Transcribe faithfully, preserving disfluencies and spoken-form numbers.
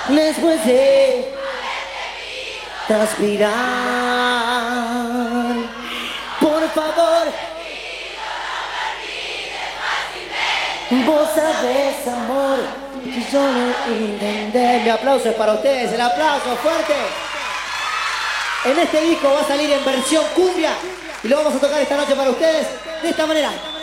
después de transpirar. Por favor, vos sabés, amor, que yo lo intenté. Mi aplauso es para ustedes, el aplauso fuerte. En este disco va a salir en versión cumbia y lo vamos a tocar esta noche para ustedes de esta manera.